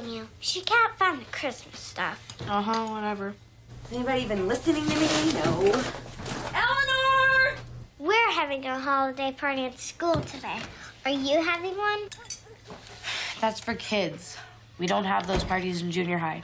telling you. She can't find the Christmas stuff. Uh-huh, whatever. Is anybody even listening to me? No. Eleanor! We're having a holiday party at school today. Are you having one? That's for kids. We don't have those parties in junior high.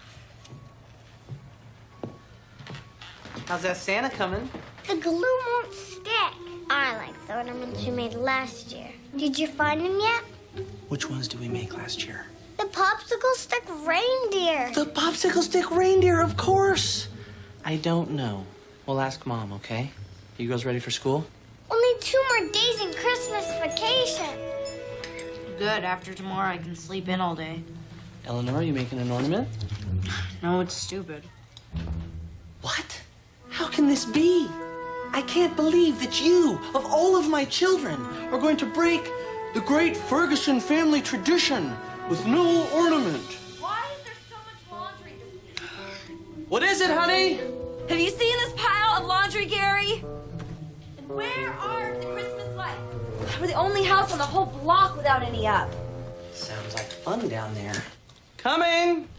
How's that Santa coming? The glue won't stick. I like the ornaments you made last year. Did you find them yet? Which ones did we make last year? The popsicle stick reindeer. The popsicle stick reindeer, of course. I don't know. We'll ask Mom, okay? You girls ready for school? Only 2 more days in Christmas vacation. Good. After tomorrow, I can sleep in all day. Eleanor, are you making an ornament? No, it's stupid. What? How can this be? I can't believe that you, of all of my children, are going to break the great Ferguson family tradition with no ornament. Why is there so much laundry this week? What is it, honey? Have you seen this pile of laundry, Gary? And where are the Christmas lights? We're the only house on the whole block without any up. Sounds like fun down there. Coming!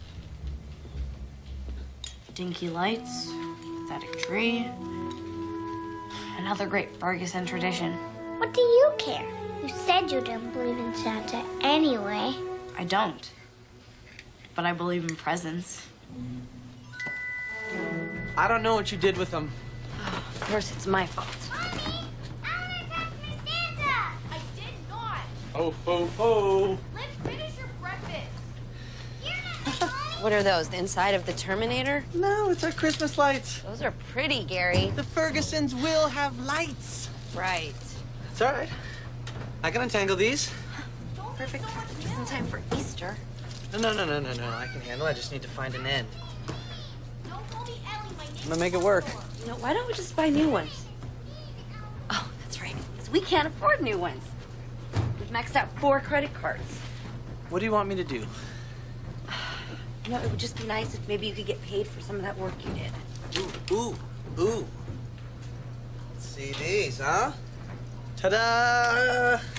Dinky lights, pathetic tree. Another great Ferguson tradition. What do you care? You said you didn't believe in Santa anyway. I don't. But I believe in presents. I don't know what you did with them. Of course, it's my fault. Mommy! Eleanor touched my Santa! I did not. Ho, ho, ho. Let's finish your breakfast. You're not Mommy! What are those, the inside of the Terminator? No, it's our Christmas lights. Those are pretty, Gary. The Fergusons will have lights. Right. It's all right. I can untangle these. Perfect. Just in time for Easter. No. I can handle it. I just need to find an end. Don't call me Ellie, my name's I'm gonna make it work. You know, why don't we just buy new ones? Oh, that's right. Because we can't afford new ones. We've maxed out 4 credit cards. What do you want me to do? You know, it would just be nice if maybe you could get paid for some of that work you did. Ooh. Let's see these, huh? Ta-da!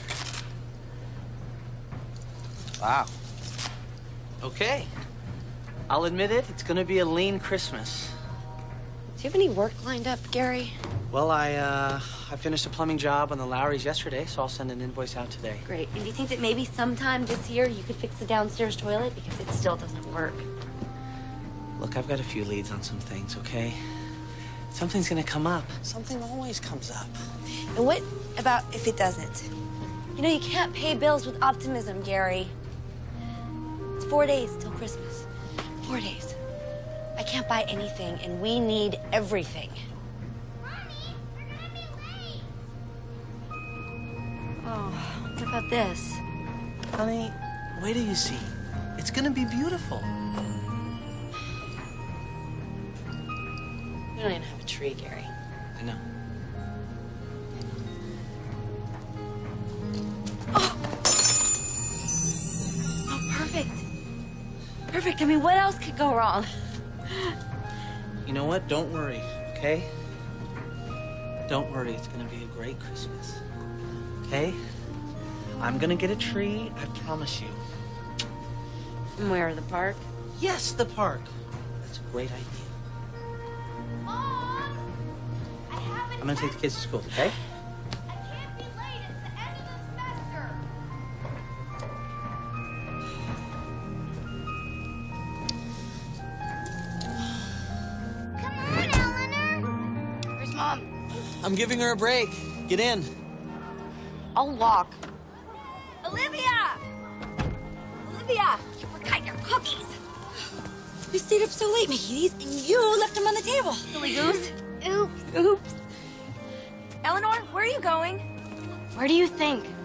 Wow. Okay. I'll admit it, it's gonna be a lean Christmas. Do you have any work lined up, Gary? Well, I finished a plumbing job on the Lowrys yesterday, so I'll send an invoice out today. Great. And do you think that maybe sometime this year you could fix the downstairs toilet? Because it still doesn't work. Look, I've got a few leads on some things, okay? Something's gonna come up. Something always comes up. And what about if it doesn't? You know, you can't pay bills with optimism, Gary. It's 4 days till Christmas. 4 days. I can't buy anything, and we need everything. Mommy, we're gonna be late. Oh, what about this? Honey, wait till you see. It's gonna be beautiful. We don't even have a tree, Gary. I know. Oh, perfect. Perfect. I mean, what else could go wrong? You know what? Don't worry, okay? Don't worry. It's gonna be a great Christmas. Okay? I'm gonna get a tree, I promise you. From where? The park? Yes, the park. That's a great idea. Mom! I haven't... I'm gonna take the kids to school, okay? I can't be late. It's the end of the semester. Come on, Eleanor. Where's Mom? I'm giving her a break. Get in. I'll walk. Olivia! Olivia! You forgot your cookies. You stayed up so late making these, and you left them on the table. Silly goose. Oops. Oops. Eleanor, where are you going? Where do you think?